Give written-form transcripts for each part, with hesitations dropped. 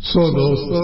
सो दोस्तों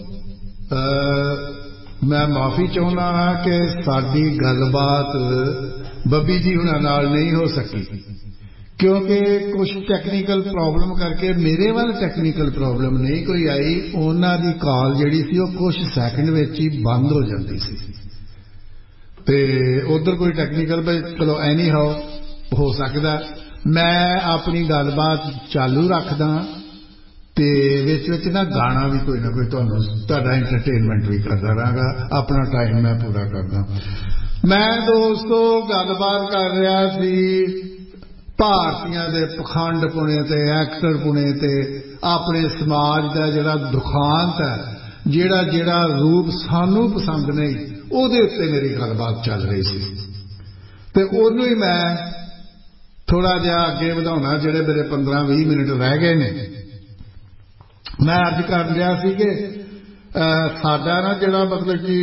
मैं माफ़ी चाहुंदा हाँ कि साडी गलबात बब्बी जी हुणां नाल नहीं हो सकी क्योंकि कुछ टैक्नीकल प्रॉब्लम करके मेरे वाल टैक्नीकल प्रॉब्लम नहीं कोई आई। उन्हां दी कॉल जिहड़ी सी ओह कुछ सैकंड विच ही बंद हो जाती सी ते उधर कोई टैक्नीकल चलो एनी हाउ हो सकदा। मैं अपनी गलबात चालू रखदा ते विच ना गाना भी कोई ना कोई तुहाडा एंटरटेनमेंट भी करदा रहांगा। अपना टाइम मैं पूरा करदा। मैं दोस्तों गलबात कर रहा सी भारतीयां दे पखंडपुणे ते एक्टरपुणे ते अपने समाज दा जिहड़ा दुखांत है जिहड़ा जिहड़ा रूप सानू पसंद नहीं उहदे उत्ते मेरी गलबात चल रही सी ते ओनू ही मैं थोड़ा जिहा अगे वधाउणा। जिहड़े मेरे 15-20 मिनट रह गए ने मैं अर्ज कर रहा सी कि साडा ना जिहड़ा मतलब कि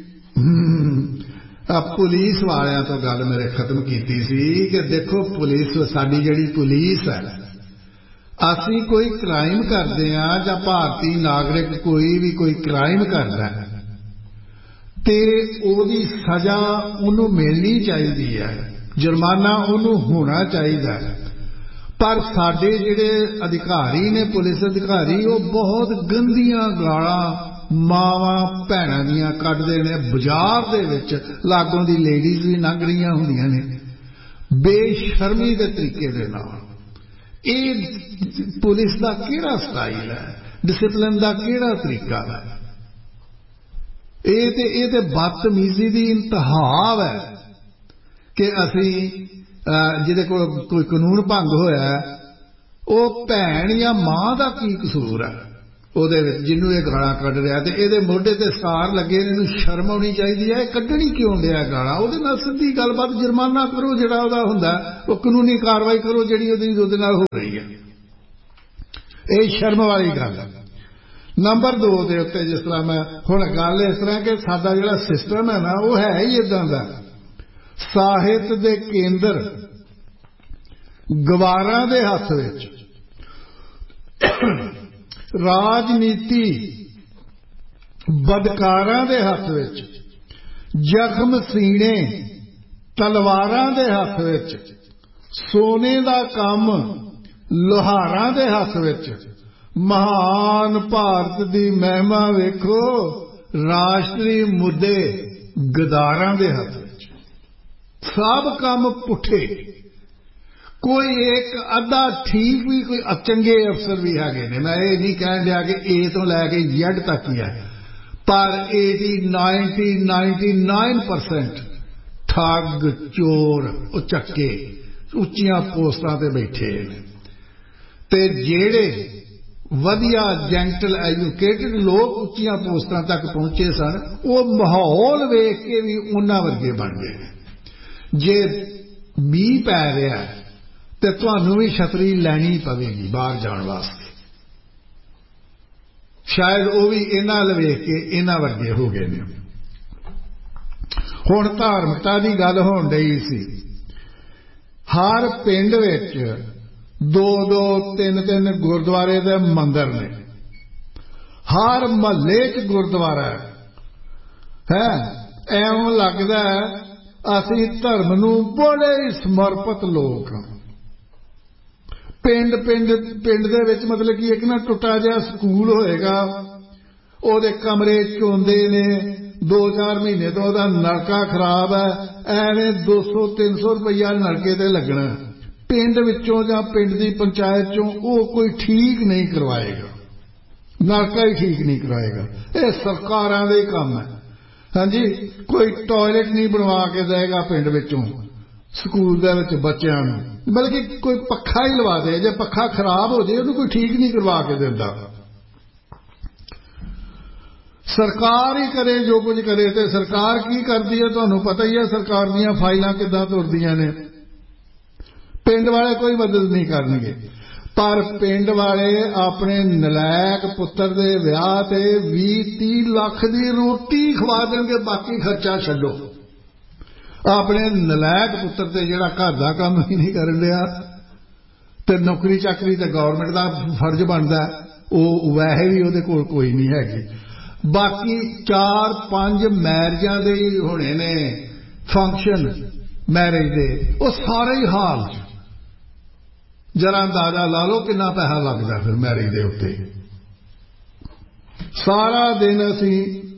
पुलिस वालियां तो गल मेरे खत्म कीती सी कि देखो पुलिस साडी जिहड़ी पुलिस है असी कोई क्राइम करते हैं जां भारतीय नागरिक कोई भी कोई क्राइम करता है ते ओहदी सजा उन्होंने मिलनी चाहिए है, जुर्माना उन्होंने होना चाहिए। पर साडे जिहड़े अधिकारी ने पुलिस अधिकारी वो बहुत गंदियां गालां मावां भैणां दियां कढदे ने। बाजार दे विच लागों दी लेडीज़ भी लंघ रहियां हुंदियां ने बेशर्मी दे तरीके दे नाल। इह पुलिस दा किहड़ा स्टाइल है, डिसिपलिन दा किहड़ा तरीका है? ये ते बदतमीजी दी इंतहा है कि असी जिहदे कोल कोई कानून भंग होया वो भैन या मां दा की कसूर है ਉਹਦੇ ਵਿੱਚ ਜਿਹਨੂੰ ਇਹ ਗਾਲਾਂ ਕੱਢ ਰਿਹਾ ਤੇ ਇਹਦੇ ਮੋਢੇ ਤੇ ਸਟਾਰ ਲੱਗੇ ਨੇ। ਇਹਨੂੰ ਸ਼ਰਮ ਆਉਣੀ ਚਾਹੀਦੀ ਹੈ। ਕੱਢਣੀ ਕਿਉਂ ਡਿਆ ਗਾਲਾਂ? ਉਹਦੇ ਨਾਲ ਸਿੱਧੀ ਗੱਲਬਾਤ ਜੁਰਮਾਨਾ ਕਰੋ ਜਿਹੜਾ ਉਹਦਾ ਹੁੰਦਾ ਉਹ ਕਾਨੂੰਨੀ ਕਾਰਵਾਈ ਕਰੋ ਜਿਹੜੀ ਉਹਦੇ ਨਾਲ ਹੋ ਰਹੀ ਹੈ। ਇਹ ਸ਼ਰਮ ਵਾਲੀ ਗੱਲ ਹੈ। ਨੰਬਰ 2 ਦੇ ਉੱਤੇ ਜਿਸ ਤਰ੍ਹਾਂ ਮੈਂ ਹੁਣ ਗੱਲ ਇਸ ਤਰ੍ਹਾਂ ਕਿ ਸਾਡਾ ਜਿਹੜਾ ਸਿਸਟਮ ਹੈ ਨਾ ਉਹ ਹੈ ਹੀ ਇਦਾਂ ਦਾ। ਸਾਹਿਤ ਦੇ ਕੇਂਦਰ ਗਵਾਰਾਂ ਦੇ ਹੱਥ ਵਿੱਚ, ਰਾਜਨੀਤੀ ਬਦਕਾਰਾਂ ਦੇ ਹੱਥ ਵਿੱਚ, ਜ਼ਖਮ ਸੀਣੇ ਤਲਵਾਰਾਂ ਦੇ ਹੱਥ ਵਿੱਚ, ਸੋਨੇ ਦਾ ਕੰਮ ਲੋਹਾਰਾਂ ਦੇ ਹੱਥ ਵਿੱਚ, ਮਹਾਨ ਭਾਰਤ ਦੀ ਮਹਿਮਾ ਵੇਖੋ ਰਾਸ਼ਟਰੀ ਮੁੱਦੇ ਗਦਾਰਾਂ ਦੇ ਹੱਥ ਵਿੱਚ। ਸਭ ਕੰਮ ਪੁੱਠੇ। कोई एक अद्धा ठीक भी कोई चंगे अफसर भी है ने। मैं ये नहीं कह दिया कि ए तो लैके Z तक ही है पर 99% ठग चोर उचक्के उच्चियां पोस्टां ते बैठे ते जेड़े वधिया जेंटल एजुकेटेड लोग उच्चियां पोस्टां तक पहुंचे सन वो माहौल वेख के भी उन्हां वर्गे बन गए। जे मींह पै रहा ते तुहानू भी छतरी लैनी पवेगी बाहर जाने वास्ते। शायद वो भी इन्हां अल वेख के इन्हां वर्गे हो गए ने। हुण धार्मिकता की गल होण डई सी। हर पिंड विच 2-2 3-3 गुरुद्वारे दे मंदिर ने। हर महल्ले च गुरुद्वारा है। एवं लगदा असीं धर्म नूं बड़े समर्पित लोग हां। पिंड दे विच मतलब कि एक ना टुटा जिहा स्कूल होएगा ਉਹਦੇ कमरे चोंदे ने 2-4 महीने तो ਉਹਦਾ नलका खराब है ਐਵੇਂ 200-300 रुपया नलके ते लगना। पिंड विचों जां पिंड दी पंचायत चों ਉਹ कोई ठीक नहीं करवाएगा, नलका ही ठीक नहीं कराएगा। ये सरकारां दे काम है। हाँ जी, कोई टॉयलेट नहीं बनवा के देगा पिंड विचों स्कूल दे विच बच्चों नूं, बल्कि कोई पखा ही लवा दे। जे पखा खराब हो जाए उन्हें कोई ठीक नहीं करवा के देता। सरकार ही करे जो कुछ करे। तो सरकार की करती है तुहानू पता ही है। सरकार दीयां फाइलां किदां तुरदियां ने। पिंड वाले कोई मदद नहीं करनगे पर पिंड वाले अपने नलायक पुत्र दे विआह ते 20-30 लाख दी रोटी खवा देंगे, बाकी खर्चा छड्डो। अपने नलायक पुत्र ते जिहड़ा घर दा काम ही नहीं करन दिया ते नौकरी चाकरी ते गौरमेंट दा फर्ज बनदा ਉਹ ਵੈਸੇ ਵੀ ਉਹਦੇ ਕੋਲ ਕੋਈ ਨਹੀਂ ਹੈਗੀ। ਬਾਕੀ 4-5 ਮੈਰਿਜਾਂ ਦੇ ਹੀ ਹੋਣੇ ਨੇ ਫੰਕਸ਼ਨ मैरिज दे, वो सारे ही हाल जरा अंदाजा ला लो कितना पैसा लगता फिर मैरिज दे उत्ते। सारा दिन असी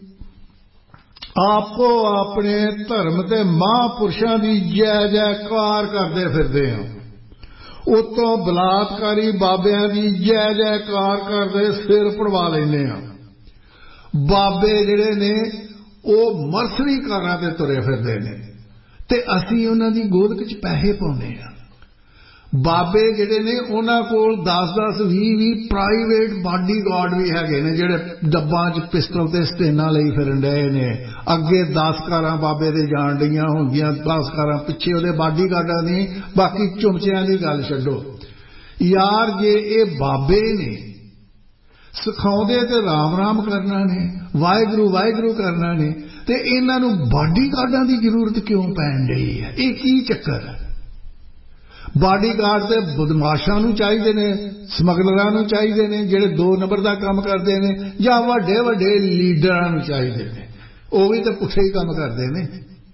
आपको अपने धर्म के महापुरुषों की जय जयकार करते फिरते हैं, उत्तों बलात्कारी बाबियां की जय जयकार करते सिर पड़वा लेने। बाबे जिहड़े ने वो मरसरी कारां ते तुरे फिरदे ने ते असी उन्हां दी गोद विच पैसे पाउंदे आ। बाबे जिहड़े ने उन्हां कोल 10-10 20-20 प्राइवेट बॉडीगार्ड भी हैगे ने जिहड़े डब्बां च पिस्टल ते स्टेनां लई फिरन डए ने। अगे 10 कारां बाबे दे जाण डईआं होंदियां, 10 कारां पिछे उहदे बॉडीगार्डां दी। बाकी चुमचियां दी गल छड्डो यार, जे इह बाबे ने सिखाउंदे ते राम राम करना ने, वाहिगुरू वाहिगुरू करना ने, ते इन्हां नूं बॉडीगार्डां दी जरूरत क्यों पैण डई है? इह की चक्कर है? बॉडीगार्ड ते बदमाशां नूं चाहीदे ने, समगलरां नूं चाहीदे ने जिहड़े 2 नंबर दा काम करदे ने, जां वड्डे वड्डे लीडरां नूं चाहीदे ने, ओह भी ते पुठे ही काम करदे ने।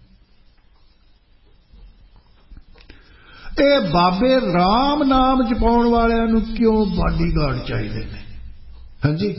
इह बाबे राम नाम जपाउण वालिआं नूं क्यों बॉडीगार्ड चाहीदे ने? हाँ जी,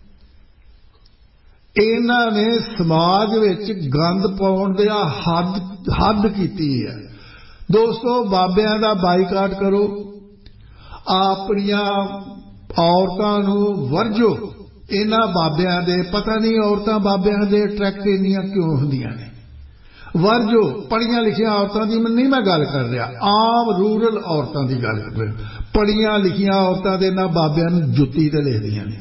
इन्हां ने समाज विच गंद पाउण दी हद कीती है। दोस्तों, बाबियां दा बाईकाट करो, अपनियां औरतां नूं वर्जो। इन्हां बाबियां दे पता नहीं औरतां बाबियां दे अट्रैक्ट इन्नियां क्यों हुंदियां ने, वर्जो। पढ़ियां लिखियां औरतां दी नहीं मैं गल कर रहा, आम रूरल औरतां दी गल कर रहा। पढ़ियां लिखियां औरतां दे इन्हां बाबियां नूं जुत्ती ते लिखदियां ने।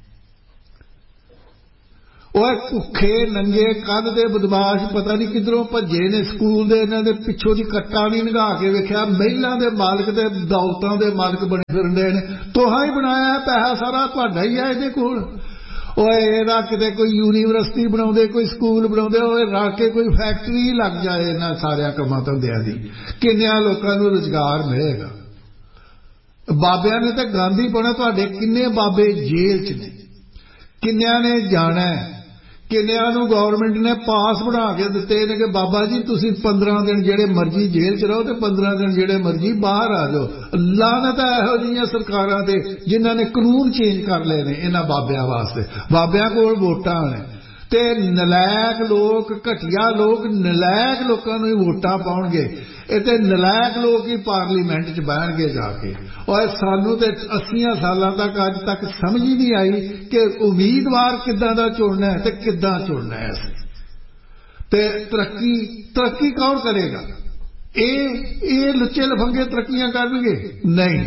ओए भुखे नंगे कद दे बदमाश पता नहीं किधरों भजे ने, स्कूल दे इन्हां दे पिछों दी कट्टा नहीं लंघा के वेखिया, महिलां दे मालक ते दौलतां दे मालक बने फिरदे ने। तुहां ही बनाया है, पैसा सारा तुहाडा ही है इहदे कोल। ओए इहदा किते कोई यूनीवर्सिटी बनाउंदे, कोई स्कूल बनाउंदे, ओए रल के कोई फैक्टरी लग जाए इन्हां सारियां कम्मां धंधिआं दी, किन्नियां लोकां नूं रोजगार मिलेगा। बाबियां ने ते गांधी पाउणा। तुहाडे किन्ने बाबे जेल च ने, किन्नियां ने जाना है, किन्नियां नूं गवर्नमेंट ने पास बना के दिते ने कि बाबा जी तुसीं 15 दिन जेड़े मर्जी जेल च रहो ते 15 दिन जेड़े मर्जी बाहर आ जाओ। लानत है इहो जिहियां सरकारां ते जिन्हां ने कानून चेंज कर लए ने इन्हां बाबियां वास्ते। बाबियां कोल वोटां ने ते नलायक लोग, घटिया लोग नलायक लोकां नूं ही वोटां पाउणगे। इत्थे नलायक लोग ही पार्लीमेंट च बहणगे जाके। और सानू ते 80 सालां तक अज तक समझ ही नहीं आई कि उम्मीदवार किद्दां दा चुनना है ते किद्दां चुनना है। ते तरक्की कौन करेगा? ये लुच्चे लफंगे तरक्कियां करनगे? नहीं।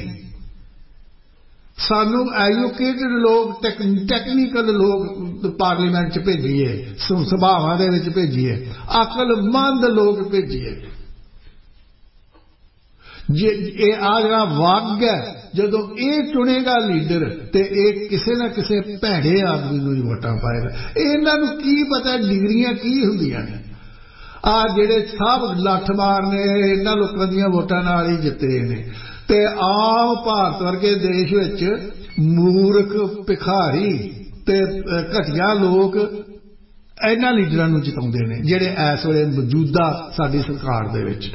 सानू एजुकेटेड लोग, टैक्नीकल लोग पार्लीमेंट च भेजिए, सभावां दे विच भेजिए, अकलमंद लोग भेजिए। जे आ जरा वग है जदों ये चुनेगा लीडर ते एक किसे ना किसे भैड़े आदमी नूं वोटां पाएगा। इन्हां नूं की पता डिग्रियां की हुंदियां ने। आ जेड़े सब लठ मारने इन्हां लोकां दीयां वोटां नाल ही जिते ने। ते आम भारत वर्गे देश विच मूर्ख भिखारी ते घटिया लोग इन्हां लीडरां नूं जिताउंदे ने जेड़े इस वेले मौजूदा साडी सरकार दे विच।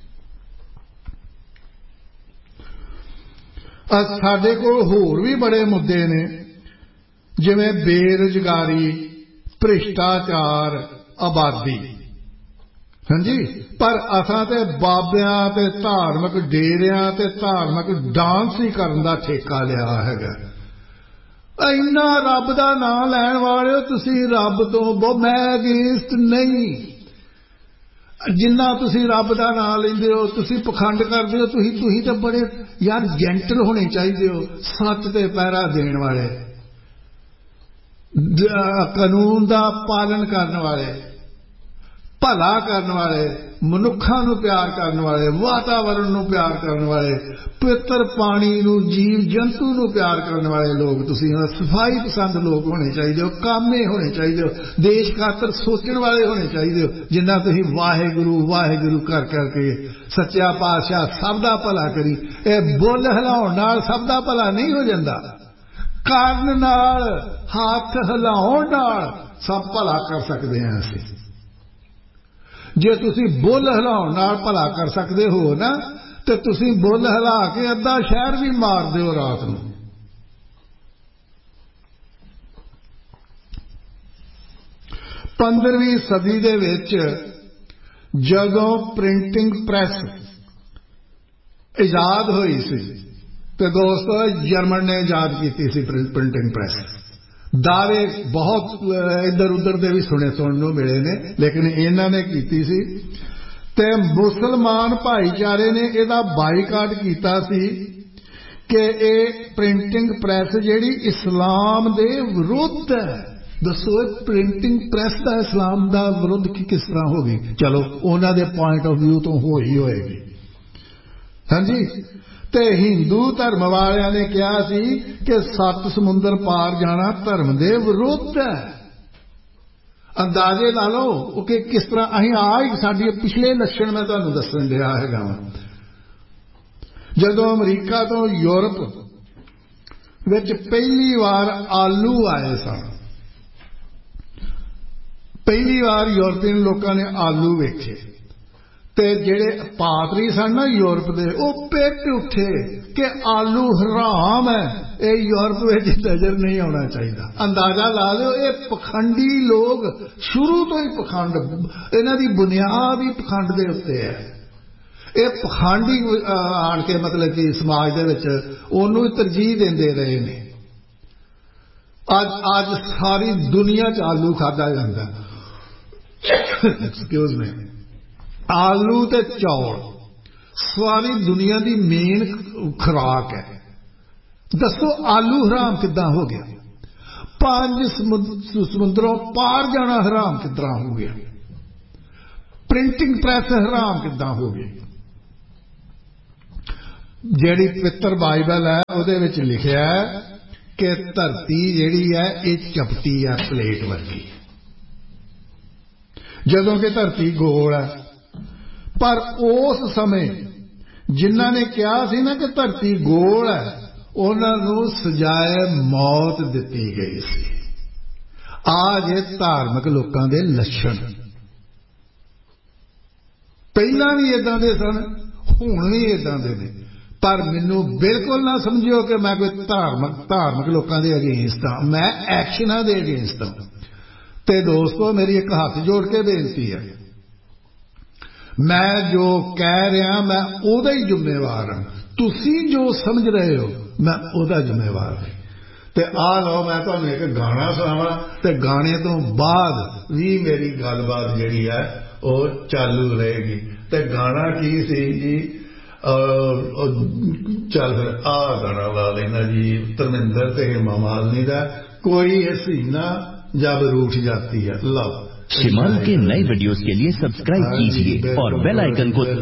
साडे कोल होर भी बड़े मुद्दे ने जिवें बेरोजगारी, भ्रिष्टाचार, आबादी। हाँ जी, पर असां ते बाबियां ते धार्मिक डेरियां ते धार्मिक डांस ही करन दा ठेका लिया हैगा। इन्ना रब दा नाम लैण वाले तुसीं रब तो मैं अगेंस्ट नहीं। जिन्ना तुसीं रब दा नाम लैंदे हो, तुसीं पखंड करदे हो, तुसीं ते बड़े यार जेंटल होने चाहिए हो, सच ते पहरा देण वाले, कानून दा पालन करने वाले, भला करने वाले, मनुखा नूं प्यार करने वाले, वातावरण नूं प्यार करने वाले, पवित्र पानी नूं, जीव जंतु नूं प्यार करने वाले लोग तुसीं सफाई पसंद लोग होने चाहिए हो, कामे होने चाहिए हो, देश खातर सोचण वाले होने चाहिए हो। जिन्ना तुसीं वाहिगुरू वाहिगुरू कर करके सच्चा पातशाह सब दा भला करी। ये बुल हिलाउण नाल सब दा भला नहीं हो जांदा। ਕਰਨ ਨਾਲ, ਹੱਥ ਹਿਲਾਉਣ ਨਾਲ ਸਭ ਭਲਾ ਕਰ ਸਕਦੇ ਹਾਂ ਅਸੀਂ। ਜੇ ਤੁਸੀਂ ਬੁੱਲ ਹਿਲਾਉਣ ਨਾਲ ਭਲਾ ਕਰ ਸਕਦੇ ਹੋ ਨਾ, ਤੇ ਤੁਸੀਂ ਬੁੱਲ ਹਿਲਾ ਕੇ ਅੱਧਾ ਸ਼ਹਿਰ ਵੀ ਮਾਰ ਦਿਓ ਰਾਤ ਨੂੰ। 15ਵੀਂ ਸਦੀ ਦੇ ਵਿੱਚ ਜਦੋਂ ਪ੍ਰਿੰਟਿੰਗ ਪ੍ਰੈਸ ਇਜਾਦ ਹੋਈ ਸੀ, ਤੇ ਦੋਸਤੋ ਜਰਮਨ ਨੇ ਇਜਾਦ ਕੀਤੀ ਸੀ ਪ੍ਰਿੰਟਿੰਗ ਪ੍ਰੈਸ। ਦਾਅਵੇ ਬਹੁਤ ਇੱਧਰ ਉੱਧਰ ਦੇ ਵੀ ਸੁਣਨ ਨੂੰ ਮਿਲੇ ਨੇ, ਲੇਕਿਨ ਇਹਨਾਂ ਨੇ ਕੀਤੀ ਸੀ। ਤੇ ਮੁਸਲਮਾਨ ਭਾਈਚਾਰੇ ਨੇ ਇਹਦਾ ਬਾਈਕਾਟ ਕੀਤਾ ਸੀ ਕਿ ਇਹ ਪ੍ਰਿੰਟਿੰਗ ਪ੍ਰੈਸ ਜਿਹੜੀ ਇਸਲਾਮ ਦੇ ਵਿਰੁੱਧ ਹੈ। ਦੱਸੋ ਇਹ ਪ੍ਰਿੰਟਿੰਗ ਪ੍ਰੈਸ ਦਾ ਇਸਲਾਮ ਦਾ ਵਿਰੁੱਧ ਕਿਸ ਤਰ੍ਹਾਂ ਹੋ ਗਈ? ਚਲੋ ਉਹਨਾਂ ਦੇ ਪੁਆਇੰਟ ਆਫ ਵਿਊ ਤੋਂ ਹੋਈ ਹੋਏਗੀ। ਹਾਂਜੀ, ਤੇ ਹਿੰਦੂ ਧਰਮ ਵਾਲਿਆਂ ਨੇ ਕਿਹਾ ਸੀ ਕਿ 7 ਸਮੁੰਦਰ ਪਾਰ ਜਾਣਾ ਧਰਮ ਦੇ ਵਿਰੁੱਧ ਹੈ। ਅੰਦਾਜ਼ੇ ਲਾ ਲਓ ਕਿ ਕਿਸ ਤਰ੍ਹਾਂ ਅਸੀਂ ਸਾਡੇ ਪਿਛਲੇ ਲੱਛਣ ਮੈਂ ਤੁਹਾਨੂੰ ਦੱਸਣ ਡਿਆ ਹੈਗਾ ਵਾ। ਜਦੋਂ ਅਮਰੀਕਾ ਤੋਂ ਯੂਰਪ ਵਿੱਚ ਪਹਿਲੀ ਵਾਰ ਆਲੂ ਆਏ ਸਨ, ਪਹਿਲੀ ਵਾਰ ਯੂਰਪੀਅਨ ਲੋਕਾਂ ਨੇ ਆਲੂ ਵੇਖੇ, ਤੇ ਜਿਹੜੇ ਪਾਦਰੀ ਸਨ ਨਾ ਯੂਰਪ ਦੇ, ਉਹ ਪਿੱਟ ਉੱਠੇ ਕਿ ਆਲੂ ਹਰਾਮ ਹੈ, ਇਹ ਯੂਰਪ ਵਿੱਚ ਨਜ਼ਰ ਨਹੀਂ ਆਉਣਾ ਚਾਹੀਦਾ। ਅੰਦਾਜ਼ਾ ਲਾ ਲਿਓ, ਇਹ ਪਖੰਡੀ ਲੋਕ ਸ਼ੁਰੂ ਤੋਂ ਹੀ ਪਖੰਡ, ਇਹਨਾਂ ਦੀ ਬੁਨਿਆਦ ਹੀ ਪਖੰਡ ਦੇ ਉੱਤੇ ਹੈ। ਇਹ ਪਖੰਡੀ ਆਣ ਕੇ ਮਤਲਬ ਕਿ ਸਮਾਜ ਦੇ ਵਿੱਚ ਉਹਨੂੰ ਤਰਜੀਹ ਦਿੰਦੇ ਰਹੇ ਨੇ। ਅੱਜ ਸਾਰੀ ਦੁਨੀਆ 'ਚ ਆਲੂ ਖਾਧਾ ਜਾਂਦਾ। Excuse me. ਆਲੂ ਤੇ ਚੌਲ ਸਾਰੀ ਦੁਨੀਆ ਦੀ ਮੇਨ ਖੁਰਾਕ ਹੈ। ਦੱਸੋ ਆਲੂ ਹਰਾਮ ਕਿੱਦਾਂ ਹੋ ਗਿਆ? 5 ਸਮੁੰਦਰੋਂ ਪਾਰ ਜਾਣਾ ਹਰਾਮ ਕਿੱਦਾਂ ਹੋ ਗਿਆ? ਪ੍ਰਿੰਟਿੰਗ ਪ੍ਰੈਸ ਹਰਾਮ ਕਿੱਦਾਂ ਹੋ ਗਈ? ਜਿਹੜੀ ਪਵਿੱਤਰ ਬਾਈਬਲ ਹੈ ਉਹਦੇ ਵਿੱਚ ਲਿਖਿਆ ਹੈ ਕਿ ਧਰਤੀ ਜਿਹੜੀ ਹੈ ਇਹ ਚਪਟੀ ਹੈ ਪਲੇਟ ਵਰਗੀ, ਜਦੋਂ ਕਿ ਧਰਤੀ ਗੋਲ ਹੈ। ਪਰ ਉਸ ਸਮੇਂ ਜਿਨ੍ਹਾਂ ਨੇ ਕਿਹਾ ਸੀ ਨਾ ਕਿ ਧਰਤੀ ਗੋਲ ਹੈ, ਉਹਨਾਂ ਨੂੰ ਸਜ਼ਾਏ ਮੌਤ ਦਿੱਤੀ ਗਈ ਸੀ। ਆ ਜੇ ਧਾਰਮਿਕ ਲੋਕਾਂ ਦੇ ਲੱਛਣ ਪਹਿਲਾਂ ਵੀ ਇਦਾਂ ਦੇ ਸਨ, ਹੁਣ ਵੀ ਇਦਾਂ ਦੇ ਨੇ। ਪਰ ਮੈਨੂੰ ਬਿਲਕੁਲ ਨਾ ਸਮਝਿਓ ਕਿ ਮੈਂ ਕੋਈ ਧਾਰਮਿਕ ਲੋਕਾਂ ਦੇ ਅਗੇਂਸਟ ਹਾਂ, ਮੈਂ ਐਕਸ਼ਨਾਂ ਦੇ ਅਗੇਂਸਟ ਹਾਂ। ਤੇ ਦੋਸਤੋ ਮੇਰੀ ਇੱਕ ਹੱਥ ਜੋੜ ਕੇ ਬੇਨਤੀ ਹੈ, ਮੈਂ ਜੋ ਕਹਿ ਰਿਹਾ ਮੈਂ ਉਹਦਾ ਹੀ ਜ਼ਿੰਮੇਵਾਰ ਹਾਂ। ਤੁਸੀਂ ਜੋ ਸਮਝ ਰਹੇ ਹੋ ਮੈਂ ਉਹਦਾ ਜ਼ਿੰਮੇਵਾਰ ਹਾਂ। ਤੇ ਆ ਲਓ ਮੈਂ ਤੁਹਾਨੂੰ ਇੱਕ ਗਾਣਾ ਸੁਣਾਵਾਂ, ਤੇ ਗਾਣੇ ਤੋਂ ਬਾਅਦ ਵੀ ਮੇਰੀ ਗੱਲਬਾਤ ਜਿਹੜੀ ਹੈ ਉਹ ਚਾਲੂ ਰਹੇਗੀ। ਤੇ ਗਾਣਾ ਕੀ ਸੀ ਜੀ? ਚੱਲ ਫਿਰ ਆ ਗਾਣਾ ਲਾ ਲੈਣਾ ਜੀ, ਧਰਮਿੰਦਰ ਤੇ ਹੇਮਾ ਮਾਲਿਨੀ ਦਾ, कोई हसीना जब रूठ जाती है। लव। शिमारू के नए वीडियोस के लिए सब्सक्राइब कीजिए और बेल आइकन को